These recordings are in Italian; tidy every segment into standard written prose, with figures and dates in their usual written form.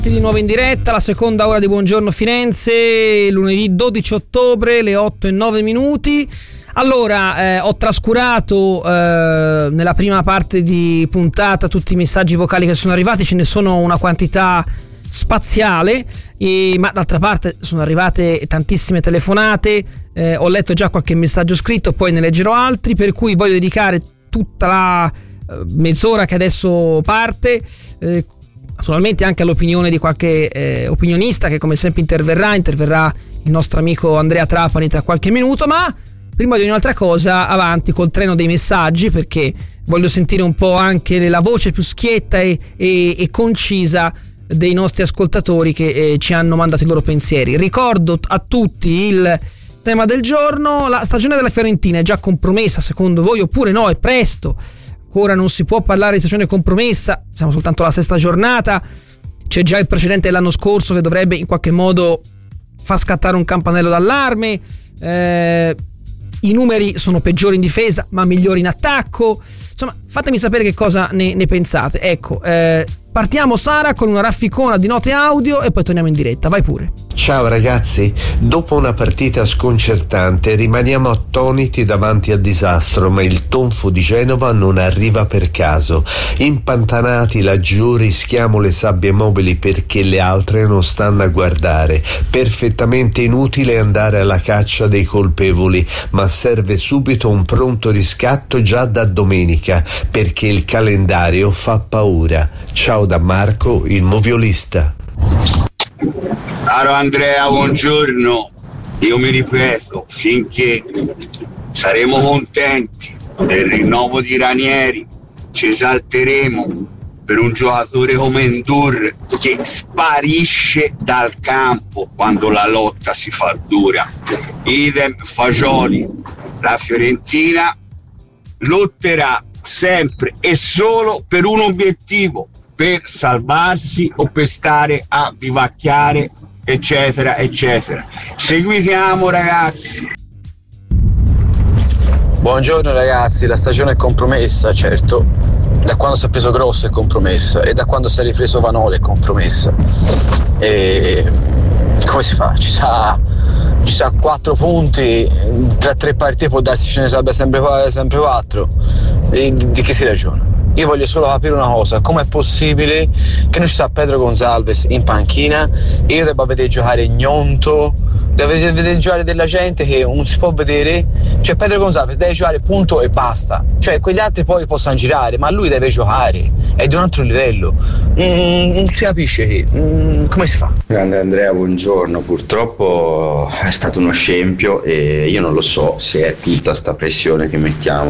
Di nuovo in diretta, la seconda ora di Buongiorno Firenze, lunedì 12 ottobre, le 8:09. Allora, ho trascurato nella prima parte di puntata tutti i messaggi vocali che sono arrivati, ce ne sono una quantità spaziale, ma d'altra parte sono arrivate tantissime telefonate, ho letto già qualche messaggio scritto, poi ne leggerò altri, per cui voglio dedicare tutta la mezz'ora che adesso parte naturalmente anche all'opinione di qualche opinionista che come sempre interverrà il nostro amico Andrea Trapani tra qualche minuto, ma prima di ogni altra cosa avanti col treno dei messaggi, perché voglio sentire un po' anche la voce più schietta e concisa dei nostri ascoltatori che ci hanno mandato i loro pensieri. Ricordo a tutti il tema del giorno: la stagione della Fiorentina è già compromessa secondo voi oppure no? È presto, ancora non si può parlare di stagione compromessa, siamo soltanto alla sesta giornata, c'è già il precedente dell'anno scorso che dovrebbe in qualche modo far scattare un campanello d'allarme, i numeri sono peggiori in difesa ma migliori in attacco, insomma fatemi sapere che cosa ne pensate. Ecco, partiamo Sara con una rafficona di note audio e poi torniamo in diretta, vai pure. Ciao ragazzi, dopo una partita sconcertante rimaniamo attoniti davanti al disastro, ma il tonfo di Genova non arriva per caso. Impantanati laggiù rischiamo le sabbie mobili perché le altre non stanno a guardare. Perfettamente inutile andare alla caccia dei colpevoli, ma serve subito un pronto riscatto già da domenica, perché il calendario fa paura. Ciao da Marco, il moviolista. Caro Andrea, buongiorno. Io mi ripeto, finché saremo contenti del rinnovo di Ranieri, ci esalteremo per un giocatore come Ndour che sparisce dal campo quando la lotta si fa dura. Idem Fagioli. La Fiorentina lotterà sempre e solo per un obiettivo: per salvarsi o per stare a vivacchiare, eccetera eccetera. Seguitiamo ragazzi. Buongiorno ragazzi, la stagione è compromessa, certo, da quando si è preso Grosso è compromessa e da quando si è ripreso Vanoli è compromessa. E come si fa? Ci sa 4 punti tra 3 partite, può darsi ce ne sarebbe sempre 4. E di che si ragiona? Io voglio solo capire una cosa: com'è possibile che non ci sia Pedro Gonzalez in panchina e io debba vedere giocare Gnonto, devo vedere giocare della gente che non si può vedere? Cioè Pedro Gonzalez deve giocare punto e basta, cioè quegli altri poi possono girare, ma lui deve giocare, è di un altro livello, non si capisce che come si fa? Grande Andrea, buongiorno. Purtroppo è stato uno scempio e io non lo so se è tutta sta pressione che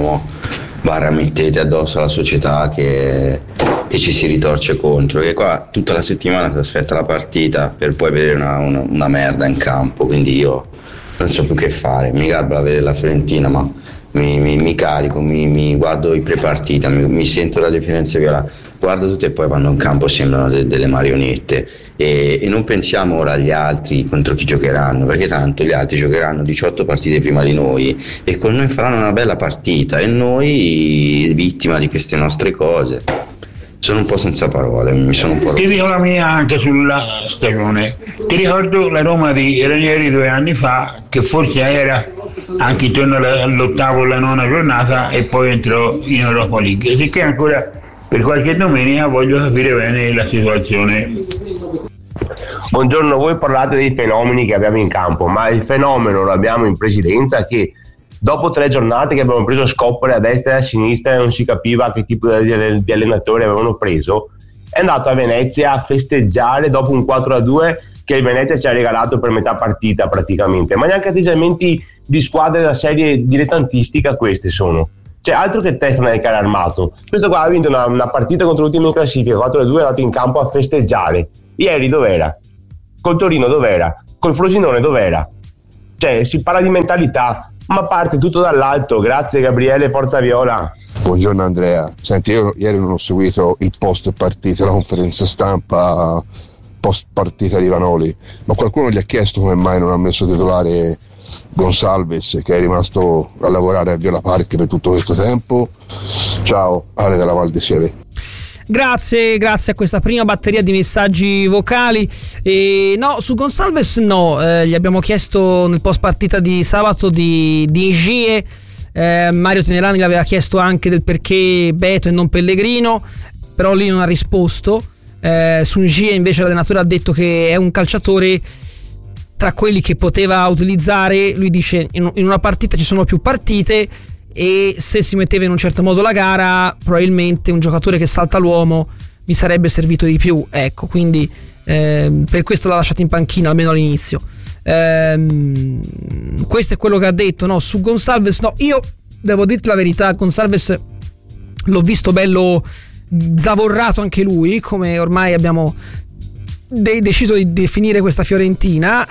mettete addosso alla società che ci si ritorce contro, che qua tutta la settimana si aspetta la partita per poi vedere una merda in campo, quindi io non so più che fare. Mi garba la vedere la Fiorentina, ma mi carico, mi guardo i pre-partita, mi sento la differenza viola, guardo tutto e poi vanno in campo, sembrano delle marionette e non pensiamo ora agli altri contro chi giocheranno, perché tanto gli altri giocheranno 18 partite prima di noi e con noi faranno una bella partita e noi vittima di queste nostre cose. Sono un po' senza parole, mi sono un po'... Ti dico la mia anche sulla stagione. Ti ricordo la Roma di Ranieri 2 anni fa, che forse era anche intorno all'ottava o alla nona giornata e poi entrò in Europa League. Sicché ancora per qualche domenica voglio capire bene la situazione. Buongiorno, voi parlate dei fenomeni che abbiamo in campo, ma il fenomeno lo abbiamo in presidenza che dopo 3 giornate che abbiamo preso scoppole a destra e a sinistra e non si capiva che tipo di allenatori avevano preso, è andato a Venezia a festeggiare dopo un 4-2 che il Venezia ci ha regalato per metà partita praticamente, ma neanche atteggiamenti di squadre da serie dilettantistica queste sono. Cioè altro che testa nel carro armato. Questo qua ha vinto una partita contro l'ultimo in classifica 4-2, è andato in campo a festeggiare. Ieri dov'era? Col Torino dov'era? Col Frosinone dov'era? Cioè si parla di mentalità, ma parte tutto dall'alto. Grazie Gabriele, forza Viola. Buongiorno Andrea, senti, io ieri non ho seguito il post partita, la conferenza stampa post partita di Vanoli, ma qualcuno gli ha chiesto come mai non ha messo titolare Gonsalves, che è rimasto a lavorare a Viola Park per tutto questo tempo? Ciao, Ale della Val di Sieve. Grazie a questa prima batteria di messaggi vocali. No, su Gonçalves no, gli abbiamo chiesto nel post partita di sabato di Ngie. Mario Tenerani gli aveva chiesto anche del perché Beto e non Pellegrino, però lì non ha risposto. Su Ngie invece l'allenatore ha detto che è un calciatore tra quelli che poteva utilizzare. Lui dice in una partita ci sono più partite, e se si metteva in un certo modo la gara, probabilmente un giocatore che salta l'uomo mi sarebbe servito di più, ecco, quindi per questo l'ha lasciato in panchina almeno all'inizio. Questo è quello che ha detto. No, su Gonçalves no, io devo dirti la verità, Gonçalves l'ho visto bello zavorrato anche lui, come ormai abbiamo deciso di definire questa Fiorentina,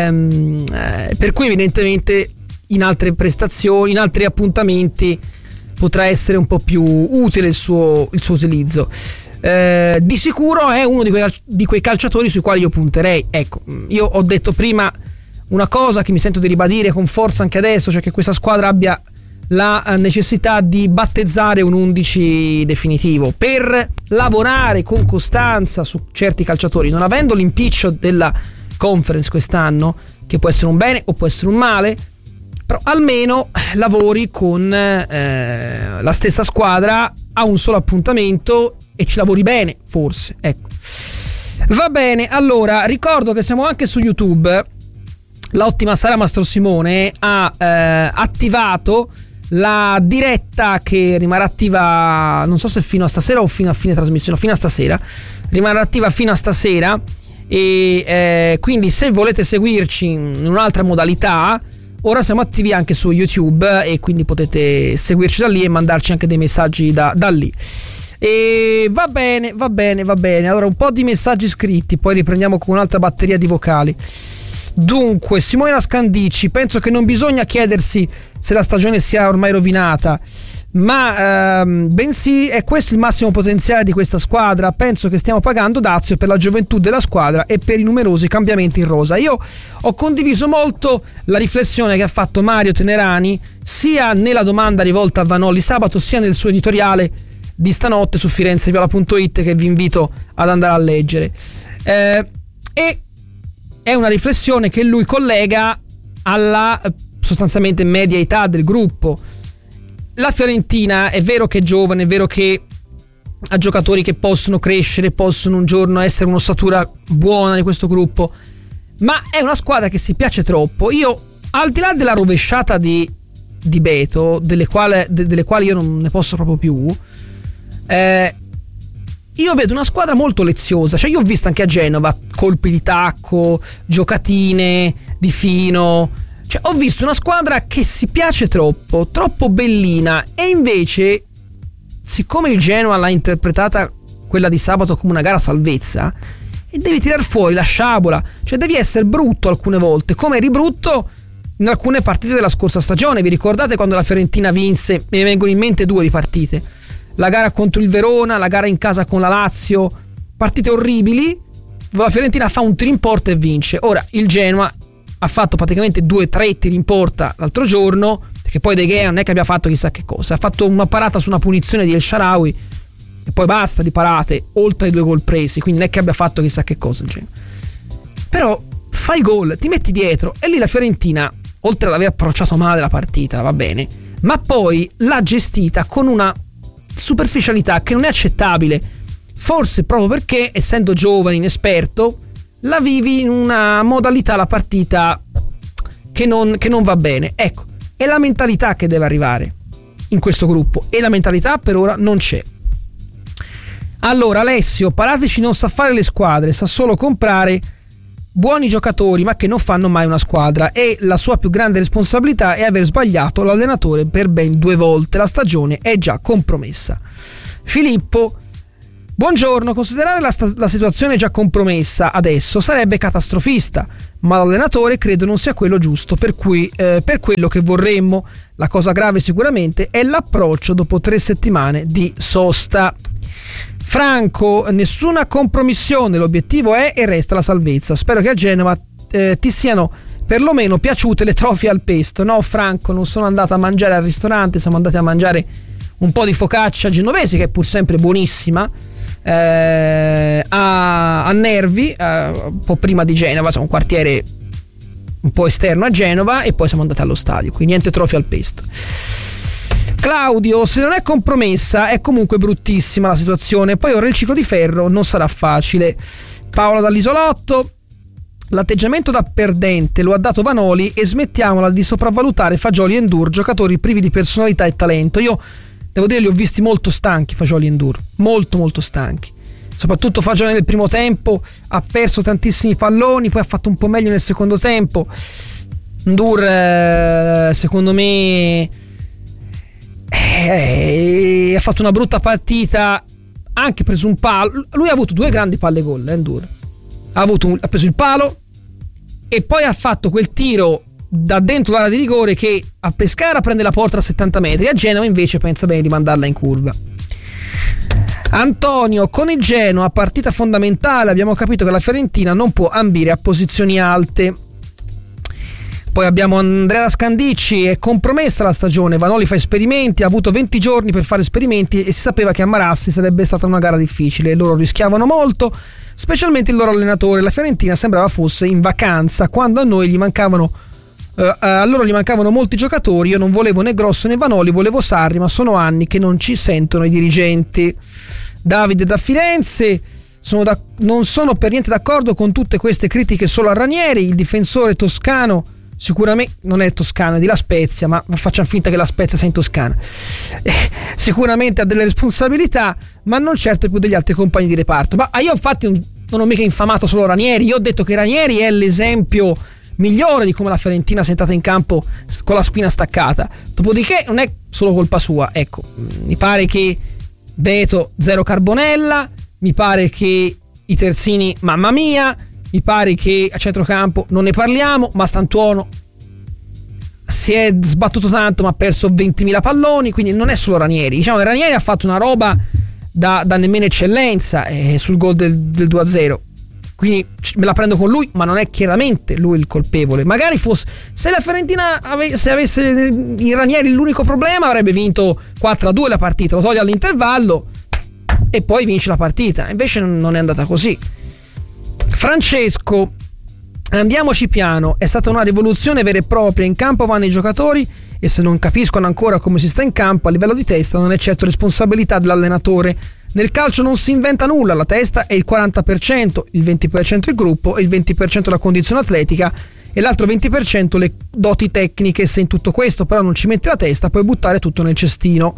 per cui evidentemente in altre prestazioni, in altri appuntamenti potrà essere un po' più utile il suo utilizzo. Di sicuro è uno di quei calciatori sui quali io punterei. Ecco, io ho detto prima una cosa che mi sento di ribadire con forza anche adesso, cioè che questa squadra abbia la necessità di battezzare un 11 definitivo per lavorare con costanza su certi calciatori, non avendo l'impiccio della Conference quest'anno, che può essere un bene o può essere un male, però almeno lavori con la stessa squadra a un solo appuntamento e ci lavori bene, forse, ecco. Va bene, allora ricordo che siamo anche su YouTube. L'ottima Sara Mastro Simone ha attivato la diretta che rimarrà attiva, non so se fino a stasera o fino a fine trasmissione, fino a stasera, rimarrà attiva fino a stasera, e quindi se volete seguirci in un'altra modalità, ora siamo attivi anche su YouTube e quindi potete seguirci da lì e mandarci anche dei messaggi da lì. E va bene. Allora, un po' di messaggi scritti, poi riprendiamo con un'altra batteria di vocali. Dunque, Simona Scandici: penso che non bisogna chiedersi se la stagione sia ormai rovinata, ma bensì è questo il massimo potenziale di questa squadra. Penso che stiamo pagando dazio per la gioventù della squadra e per i numerosi cambiamenti in rosa. Io ho condiviso molto la riflessione che ha fatto Mario Tenerani sia nella domanda rivolta a Vanoli sabato, sia nel suo editoriale di stanotte su firenzeviola.it, che vi invito ad andare a leggere, e è una riflessione che lui collega alla sostanzialmente media età del gruppo. La Fiorentina è vero che è giovane, è vero che ha giocatori che possono crescere, possono un giorno essere un'ossatura buona di questo gruppo, ma è una squadra che si piace troppo. Io, al di là della rovesciata di Beto, delle quali io non ne posso proprio più, io vedo una squadra molto leziosa. Cioè, io ho visto anche a Genova colpi di tacco, giocatine di fino. Cioè, ho visto una squadra che si piace troppo bellina, e invece, siccome il Genoa l'ha interpretata quella di sabato come una gara salvezza, e devi tirar fuori la sciabola, cioè devi essere brutto alcune volte, come eri brutto in alcune partite della scorsa stagione. Vi ricordate quando la Fiorentina vinse? Me ne vengono in mente due di partite: la gara contro il Verona, la gara in casa con la Lazio, partite orribili. La Fiorentina fa un tiro in porta e vince. Ora il Genoa ha fatto praticamente 2-3 tiri in porta l'altro giorno, perché poi De Gea non è che abbia fatto chissà che cosa, ha fatto una parata su una punizione di El Shaarawy e poi basta di parate, oltre ai 2 gol presi, quindi non è che abbia fatto chissà che cosa il Genoa. Però fai gol, ti metti dietro, e lì la Fiorentina, oltre ad aver approcciato male la partita, va bene, ma poi l'ha gestita con una superficialità che non è accettabile, forse proprio perché, essendo giovane, inesperto, la vivi in una modalità, la partita, che non va bene. Ecco, è la mentalità che deve arrivare in questo gruppo, e la mentalità per ora non c'è. Allora, Alessio: Paratici non sa fare le squadre, sa solo comprare buoni giocatori ma che non fanno mai una squadra, e la sua più grande responsabilità è aver sbagliato l'allenatore per ben 2 volte. La stagione è già compromessa. Filippo: buongiorno, considerare la situazione già compromessa adesso sarebbe catastrofista, ma l'allenatore credo non sia quello giusto per quello che vorremmo. La cosa grave sicuramente è l'approccio dopo 3 settimane di sosta. Franco: nessuna compromissione, l'obiettivo è e resta la salvezza. Spero che a Genova ti siano perlomeno piaciute le trofie al pesto. No, Franco, non sono andato a mangiare al ristorante, siamo andati a mangiare un po' di focaccia genovese, che è pur sempre buonissima, a Nervi, un po' prima di Genova, un quartiere un po' esterno a Genova, e poi siamo andati allo stadio, quindi niente trofeo al pesto. Claudio, se non è compromessa è comunque bruttissima la situazione, poi ora il ciclo di ferro non sarà facile. Paola dall'Isolotto: l'atteggiamento da perdente lo ha dato Vanoli e smettiamola di sopravvalutare Fagioli e Ndour, giocatori privi di personalità e talento. Io devo dire li ho visti molto stanchi Fagioli e Ndour, molto stanchi, soprattutto Fagioli nel primo tempo ha perso tantissimi palloni, poi ha fatto un po' meglio nel secondo tempo. Ndour secondo me ha fatto una brutta partita, anche preso un palo. Lui ha avuto 2 grandi palle gol, Ndour ha preso il palo e poi ha fatto quel tiro da dentro l'area di rigore che a Pescara prende la porta a 70 metri, a Genova invece pensa bene di mandarla in curva. Antonio, con il Genoa partita fondamentale, abbiamo capito che la Fiorentina non può ambire a posizioni alte. Poi abbiamo Andrea Scandicci: è compromessa la stagione, Vanoli fa esperimenti, ha avuto 20 giorni per fare esperimenti e si sapeva che a Marassi sarebbe stata una gara difficile, loro rischiavano molto, specialmente il loro allenatore. La Fiorentina sembrava fosse in vacanza quando a loro gli mancavano molti giocatori. Io non volevo né Grosso né Vanoli, volevo Sarri, ma sono anni che non ci sentono i dirigenti. Davide da Firenze: non sono per niente d'accordo con tutte queste critiche solo a Ranieri, il difensore toscano sicuramente non è toscano, è di La Spezia, ma facciamo finta che La Spezia sia in Toscana. Sicuramente ha delle responsabilità, ma non certo più degli altri compagni di reparto. Ma io infatti non ho mica infamato solo Ranieri, io ho detto che Ranieri è l'esempio migliore di come la Fiorentina sia entrata in campo con la spina staccata. Dopodiché non è solo colpa sua, ecco, mi pare che Beto zero carbonella, mi pare che i terzini mamma mia, mi pare che a centrocampo non ne parliamo, ma Stantuono si è sbattuto tanto ma ha perso 20.000 palloni, quindi non è solo Ranieri. Diciamo che Ranieri ha fatto una roba da nemmeno eccellenza sul gol del 2-0, quindi me la prendo con lui, ma non è chiaramente lui il colpevole. Magari fosse, se la Fiorentina se avesse i Ranieri l'unico problema, avrebbe vinto 4-2 la partita, lo toglie all'intervallo e poi vince la partita. Invece non è andata così. Francesco: andiamoci piano, è stata una rivoluzione vera e propria, in campo vanno i giocatori e se non capiscono ancora come si sta in campo a livello di testa non è certo responsabilità dell'allenatore. Nel calcio non si inventa nulla, la testa è il 40%, il 20% il gruppo e il 20% la condizione atletica e l'altro 20% le doti tecniche. Se in tutto questo però non ci metti la testa puoi buttare tutto nel cestino.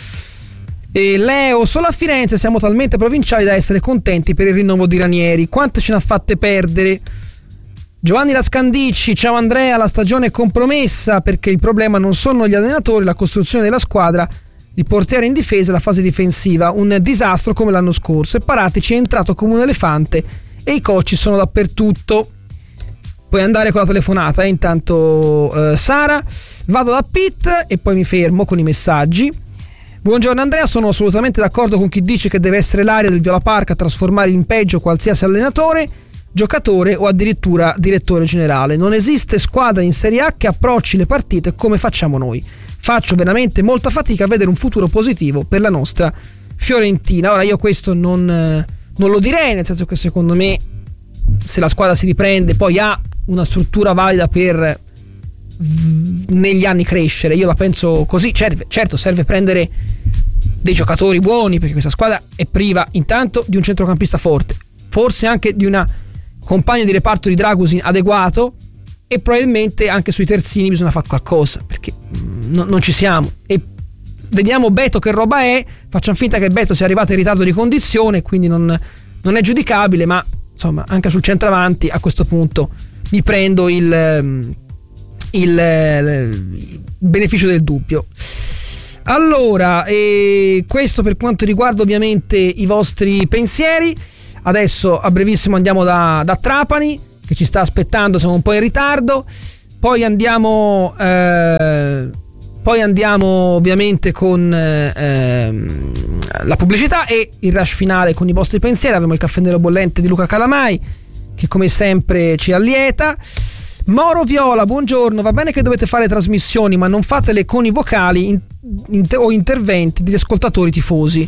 E Leo: solo a Firenze siamo talmente provinciali da essere contenti per il rinnovo di Ranieri, quante ce n'ha fatte perdere. Giovanni Lascandicci: ciao Andrea, la stagione è compromessa perché il problema non sono gli allenatori, la costruzione della squadra, il portiere in difesa e la fase difensiva, un disastro come l'anno scorso e Paratici è entrato come un elefante e i coach sono dappertutto. Puoi andare con la telefonata, intanto Sara. Vado da Pitt e poi mi fermo con i messaggi. Buongiorno Andrea, sono assolutamente d'accordo con chi dice che deve essere l'area del Viola Park a trasformare in peggio qualsiasi allenatore, giocatore o addirittura direttore generale. Non esiste squadra in Serie A che approcci le partite come facciamo noi. Faccio veramente molta fatica a vedere un futuro positivo per la nostra Fiorentina. Ora io questo non lo direi, nel senso che secondo me se la squadra si riprende poi ha una struttura valida per negli anni crescere, io la penso così. Certo serve prendere dei giocatori buoni perché questa squadra è priva intanto di un centrocampista forte, forse anche di una compagno di reparto di Dragusin adeguato e probabilmente anche sui terzini bisogna fare qualcosa perché non ci siamo. E vediamo Beto che roba è, facciamo finta che Beto sia arrivato in ritardo di condizione, quindi non è giudicabile, ma insomma anche sul centravanti a questo punto mi prendo il beneficio del dubbio. Allora, questo per quanto riguarda ovviamente i vostri pensieri. Adesso a brevissimo andiamo da Trapani che ci sta aspettando, siamo un po' in ritardo. Poi andiamo ovviamente con la pubblicità e il rush finale con i vostri pensieri. Abbiamo il caffè nero bollente di Luca Calamai che come sempre ci allieta. Mauro Viola, buongiorno, va bene che dovete fare trasmissioni, ma non fatele con i vocali o interventi degli ascoltatori tifosi.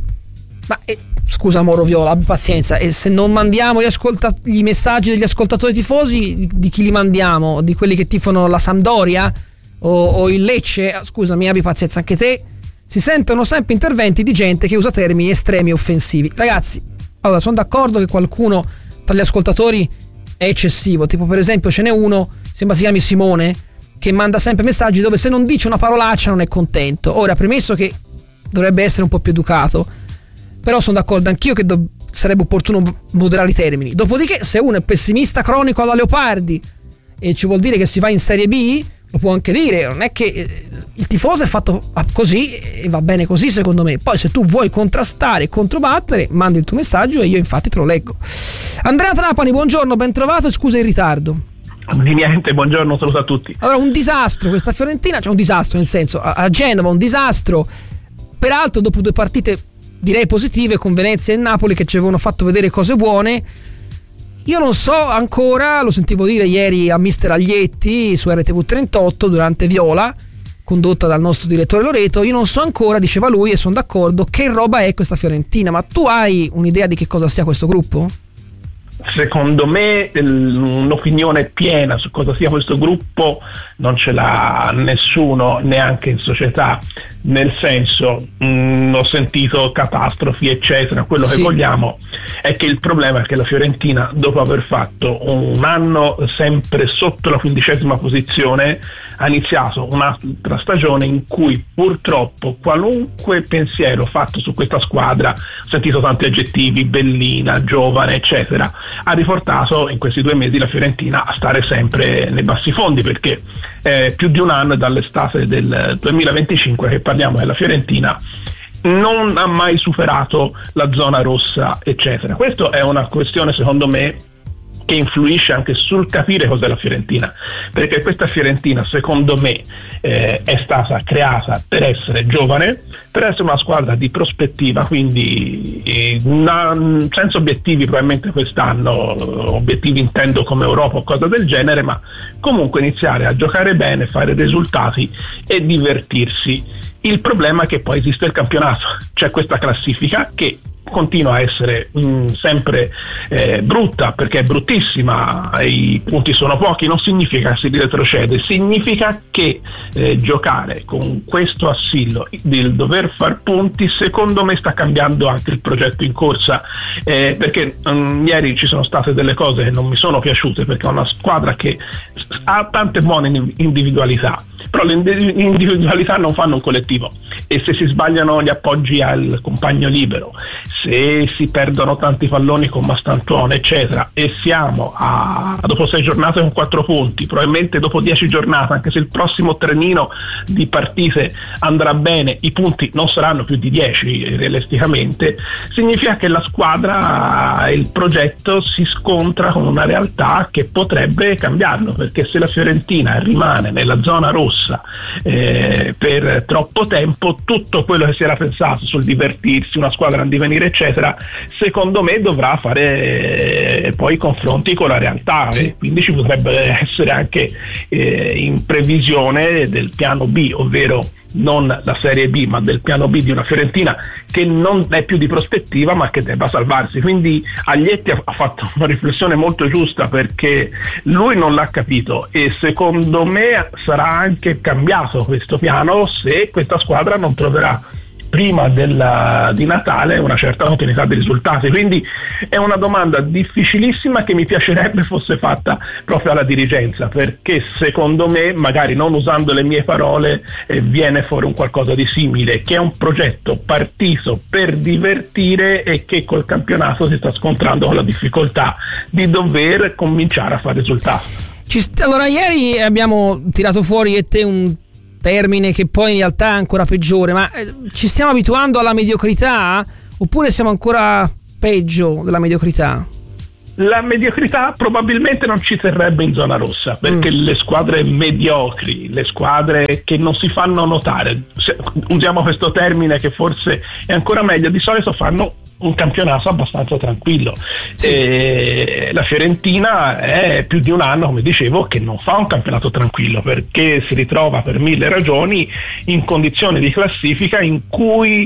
Ma scusa Mauro Viola, abbi pazienza, e se non mandiamo gli messaggi degli ascoltatori tifosi, di chi li mandiamo? Di quelli che tifano la Sampdoria o il Lecce? Scusami, abbi pazienza anche te. Si sentono sempre interventi di gente che usa termini estremi e offensivi. Ragazzi, allora sono d'accordo che qualcuno tra gli ascoltatori è eccessivo, tipo per esempio ce n'è uno, sembra si chiami Simone, che manda sempre messaggi dove se non dice una parolaccia non è contento. Ora, premesso che dovrebbe essere un po' più educato, però sono d'accordo anch'io che sarebbe opportuno moderare i termini. Dopodiché, se uno è pessimista cronico alla Leopardi e ci vuol dire che si va in Serie B, lo può anche dire, non è che il tifoso è fatto così e va bene così secondo me. Poi se tu vuoi contrastare e controbattere, mandi il tuo messaggio e io infatti te lo leggo. Andrea Trapani, buongiorno, ben trovato e scusa il ritardo. Di niente, buongiorno, saluto a tutti. Allora, un disastro questa Fiorentina, cioè un disastro nel senso, a Genova un disastro, peraltro dopo 2 partite direi positive con Venezia e Napoli che ci avevano fatto vedere cose buone. Io non so ancora, lo sentivo dire ieri a mister Aglietti su RTV 38 durante Viola, condotta dal nostro direttore Loreto, io non so ancora, diceva lui e sono d'accordo, che roba è questa Fiorentina. Ma tu hai un'idea di che cosa sia questo gruppo? Secondo me un'opinione piena su cosa sia questo gruppo non ce l'ha nessuno, neanche in società, nel senso ho sentito catastrofi eccetera, quello che vogliamo è che il problema è che la Fiorentina, dopo aver fatto un anno sempre sotto la 15ª posizione, ha iniziato un'altra stagione in cui purtroppo qualunque pensiero fatto su questa squadra, ho sentito tanti aggettivi, bellina, giovane eccetera, ha riportato in questi 2 mesi la Fiorentina a stare sempre nei bassi fondi, perché più di un anno, dall'estate del 2025 che parliamo della Fiorentina, non ha mai superato la zona rossa eccetera. Questa è una questione secondo me che influisce anche sul capire cos'è la Fiorentina, perché questa Fiorentina secondo me è stata creata per essere giovane, per essere una squadra di prospettiva, quindi senza obiettivi probabilmente quest'anno, obiettivi intendo come Europa o cosa del genere, ma comunque iniziare a giocare bene, fare risultati e divertirsi. Il problema è che poi esiste il campionato, c'è questa classifica che continua a essere sempre brutta, perché è bruttissima, i punti sono pochi, non significa che si retrocede, significa che giocare con questo assillo del dover far punti secondo me sta cambiando anche il progetto in corsa, perché ieri ci sono state delle cose che non mi sono piaciute, perché è una squadra che ha tante buone individualità, però le individualità non fanno un collettivo, e se si sbagliano gli appoggi al compagno libero, se si perdono tanti palloni con Mastantuono eccetera, e siamo dopo 6 giornate con 4 punti, probabilmente dopo 10 giornate, anche se il prossimo trenino di partite andrà bene, i punti non saranno più di 10 realisticamente, significa che la squadra e il progetto si scontra con una realtà che potrebbe cambiarlo, perché se la Fiorentina rimane nella zona rossa per troppo tempo, tutto quello che si era pensato sul divertirsi, una squadra a divenire eccetera, secondo me dovrà fare poi confronti con la realtà, e quindi ci potrebbe essere anche in previsione del piano B, ovvero non la Serie B ma del piano B di una Fiorentina che non è più di prospettiva ma che debba salvarsi. Quindi Aglietti ha fatto una riflessione molto giusta, perché lui non l'ha capito e secondo me sarà anche cambiato questo piano se questa squadra non troverà prima di Natale una certa continuità di risultati. Quindi è una domanda difficilissima che mi piacerebbe fosse fatta proprio alla dirigenza, perché secondo me, magari non usando le mie parole, viene fuori un qualcosa di simile, che è un progetto partito per divertire e che col campionato si sta scontrando con la difficoltà di dover cominciare a fare risultati. Allora, ieri abbiamo tirato fuori e te un termine che poi in realtà è ancora peggiore, ma ci stiamo abituando alla mediocrità oppure siamo ancora peggio della mediocrità? La mediocrità probabilmente non ci terrebbe in zona rossa, perché le squadre mediocri, le squadre che non si fanno notare, usiamo questo termine che forse è ancora meglio, di solito fanno un campionato abbastanza tranquillo. Sì. La Fiorentina è più di un anno, come dicevo, che non fa un campionato tranquillo, perché si ritrova per 1000 ragioni in condizioni di classifica in cui,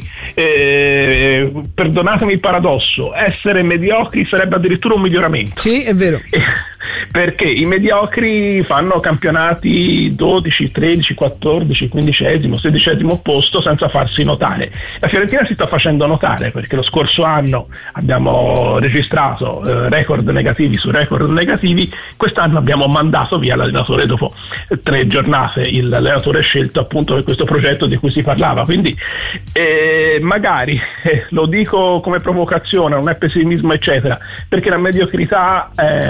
perdonatemi il paradosso, essere mediocri sarebbe addirittura un miglioramento. Sì, è vero. Perché i mediocri fanno campionati 12, 13, 14, 15, 16 posto senza farsi notare. La Fiorentina si sta facendo notare, perché lo scorso anno abbiamo registrato record negativi su record negativi, quest'anno abbiamo mandato via l'allenatore dopo 3 giornate, l'allenatore scelto appunto per questo progetto di cui si parlava. Quindi magari, lo dico come provocazione, non è pessimismo eccetera, perché la mediocrità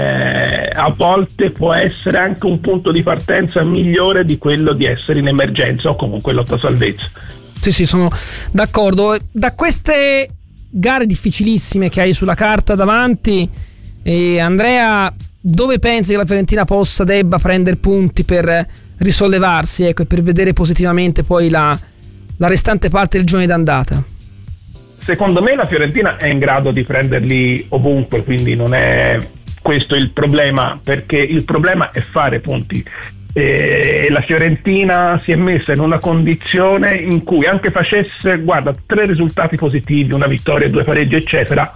a volte può essere anche un punto di partenza migliore di quello di essere in emergenza o comunque lotta salvezza. Sì, sono d'accordo. Da queste gare difficilissime che hai sulla carta davanti, Andrea, dove pensi che la Fiorentina debba prendere punti per risollevarsi, ecco, e per vedere positivamente poi la restante parte del girone d'andata? Secondo me la Fiorentina è in grado di prenderli ovunque, quindi non è questo il problema, perché il problema è fare punti. La Fiorentina si è messa in una condizione in cui anche facesse 3 risultati positivi, una vittoria, 2 pareggi eccetera,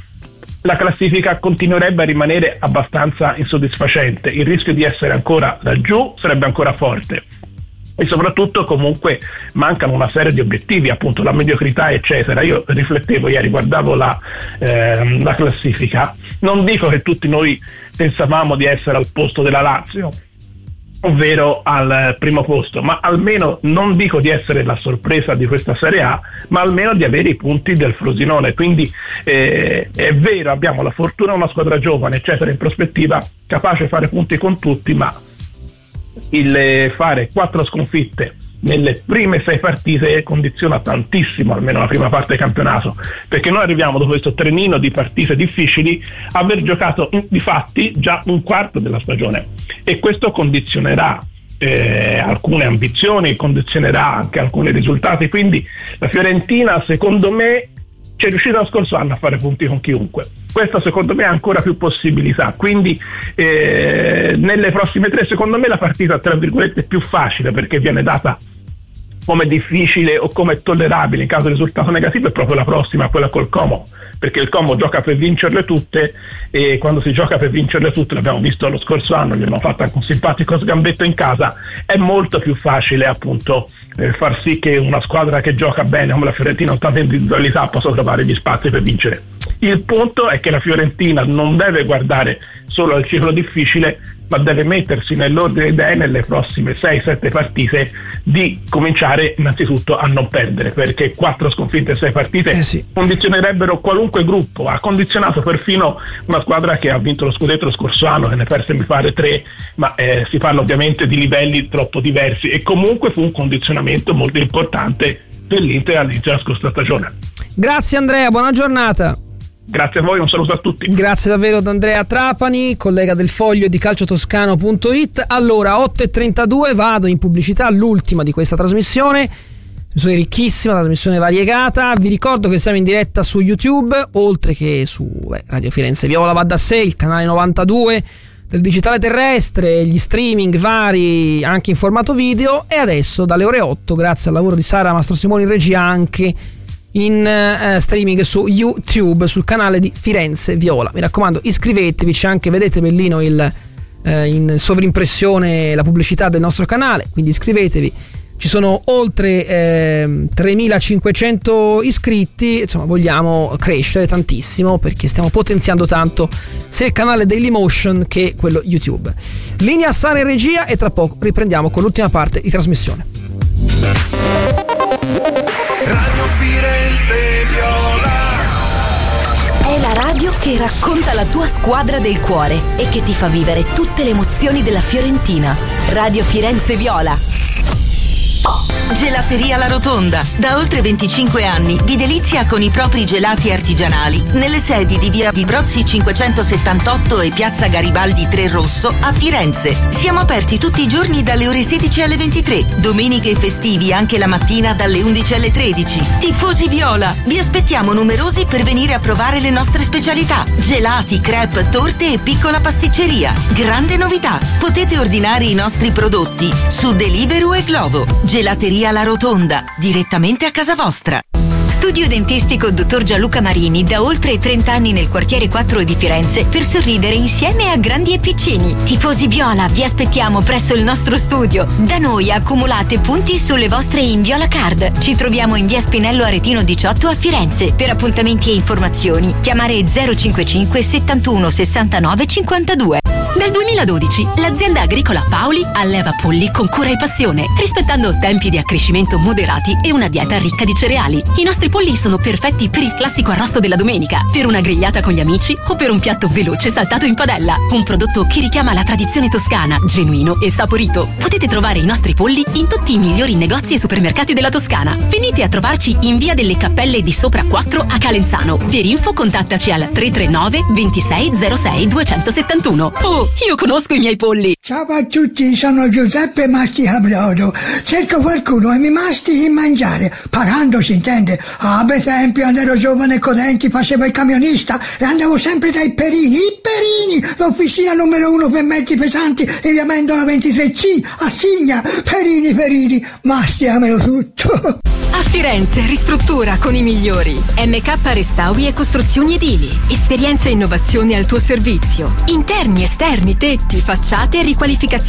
la classifica continuerebbe a rimanere abbastanza insoddisfacente, il rischio di essere ancora laggiù sarebbe ancora forte e soprattutto comunque mancano una serie di obiettivi, appunto la mediocrità eccetera. Io riflettevo ieri, guardavo la classifica, non dico che tutti noi pensavamo di essere al posto della Lazio, ovvero al primo posto, ma almeno non dico di essere la sorpresa di questa Serie A, ma almeno di avere i punti del Frosinone. Quindi è vero, abbiamo la fortuna, una squadra giovane eccetera in prospettiva, capace di fare punti con tutti, ma il fare 4 sconfitte nelle prime 6 partite condiziona tantissimo almeno la prima parte del campionato, perché noi arriviamo dopo questo trenino di partite difficili a aver giocato di fatti già un quarto della stagione, e questo condizionerà alcune ambizioni, condizionerà anche alcuni risultati. Quindi la Fiorentina secondo me ci è riuscita lo scorso anno a fare punti con chiunque, questa secondo me ha ancora più possibilità, quindi nelle prossime 3 secondo me la partita tra virgolette più facile, perché viene data come difficile o come tollerabile in caso di risultato negativo, è proprio la prossima, quella col Como, perché il Como gioca per vincerle tutte, e quando si gioca per vincerle tutte, l'abbiamo visto lo scorso anno, gli abbiamo fatto anche un simpatico sgambetto in casa, è molto più facile appunto far sì che una squadra che gioca bene come la Fiorentina con tanta individualità possa trovare gli spazi per vincere. Il punto è che la Fiorentina non deve guardare solo al ciclo difficile, ma deve mettersi nell'ordine di idee nelle prossime 6-7 partite di cominciare innanzitutto a non perdere, perché 4 sconfitte e 6 partite condizionerebbero qualunque gruppo. Ha condizionato perfino una squadra che ha vinto lo scudetto lo scorso anno, che ne perse mi pare 3, ma si parla ovviamente di livelli troppo diversi, e comunque fu un condizionamento molto importante per l'Inter all'inizio della scorsa stagione. Grazie Andrea, buona giornata. Grazie a voi, un saluto a tutti. Grazie davvero ad Andrea Trapani, collega del Foglio di calciotoscano.it. Allora, 8:32, vado in pubblicità, l'ultima di questa trasmissione ricchissima, trasmissione variegata. Vi ricordo che siamo in diretta su YouTube, oltre che su Radio Firenze Viola va da sé, il canale 92 del digitale terrestre, gli streaming vari anche in formato video, e adesso dalle ore 8, grazie al lavoro di Sara Mastrosimoni in regia, anche in streaming su YouTube, sul canale di Firenze Viola. Mi raccomando, iscrivetevi, c'è anche, vedete bellino in sovrimpressione la pubblicità del nostro canale, quindi iscrivetevi. Ci sono oltre 3.500 iscritti, insomma vogliamo crescere tantissimo perché stiamo potenziando tanto sia il canale Dailymotion che quello YouTube. Linea Sara in regia, e tra poco riprendiamo con l'ultima parte di trasmissione. Radio Firenze Viola è la radio che racconta la tua squadra del cuore e che ti fa vivere tutte le emozioni della Fiorentina. Radio Firenze Viola. Gelateria La Rotonda. Da oltre 25 anni vi delizia con i propri gelati artigianali nelle sedi di via di Brozzi 578 e piazza Garibaldi 3 Rosso a Firenze. Siamo aperti tutti i giorni dalle ore 16 alle 23, domeniche e festivi anche la mattina dalle 11 alle 13. Tifosi Viola, vi aspettiamo numerosi per venire a provare le nostre specialità: gelati, crepe, torte e piccola pasticceria. Grande novità, potete ordinare i nostri prodotti su Deliveroo e Glovo. Gelateria La Rotonda, direttamente a casa vostra. Studio dentistico Dottor Gianluca Marini, da oltre 30 anni nel quartiere 4 di Firenze, per sorridere insieme a grandi e piccini. Tifosi Viola, vi aspettiamo presso il nostro studio. Da noi accumulate punti sulle vostre Inviola Card. Ci troviamo in via Spinello Aretino 18 a Firenze. Per appuntamenti e informazioni chiamare 055 71 69 52. Dal 2012 l'azienda agricola Paoli alleva polli con cura e passione, rispettando tempi di accrescimento moderati e una dieta ricca di cereali. I nostri polli sono perfetti per il classico arrosto della domenica, per una grigliata con gli amici o per un piatto veloce saltato in padella. Un prodotto che richiama la tradizione toscana, genuino e saporito. Potete trovare i nostri polli in tutti i migliori negozi e supermercati della Toscana. Venite a trovarci in via delle Cappelle di Sopra 4 a Calenzano. Per info contattaci al 339 26 06 271. Oh, io conosco i miei polli. Ciao a tutti, sono Giuseppe Masticabrodo. Cerco qualcuno e mi mastichi in mangiare. Pagando si intende. Ad esempio, quando ero giovane e Codenti facevo il camionista e andavo sempre dai Perini. I Perini, l'officina numero 1 per mezzi pesanti in via Mendola 23C a Signa. Perini, masticamelo tutto. A Firenze ristruttura con i migliori. MK Restauri e Costruzioni Edili. Esperienza e innovazione al tuo servizio. Interni, esterni, tetti, facciate e riqualificazione